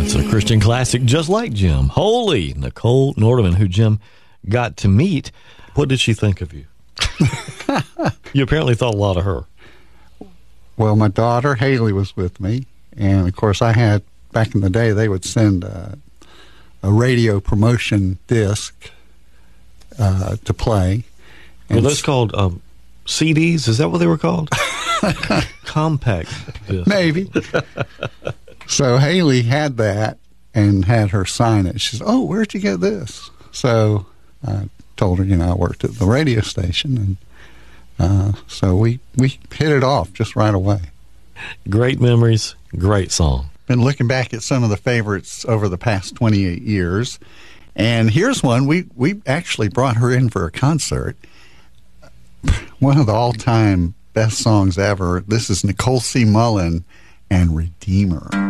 It's a Christian classic, just like Jim. Holy, Nicole Nordeman, who Jim got to meet. What did she think of you? You apparently thought a lot of her. Well, my daughter, Haley, was with me. And, of course, I had, back in the day, they would send a radio promotion disc to play. Were those called CDs? Is that what they were called? Compact disc. Maybe. So Haley had that and had her sign it. She said, "Oh, where'd you get this?" So I told her, I worked at the radio station. And so we hit it off just right away. Great memories, great song. Been looking back at some of the favorites over the past 28 years. And here's one. We actually brought her in for a concert. One of the all-time best songs ever. This is Nicole C. Mullen and Redeemer.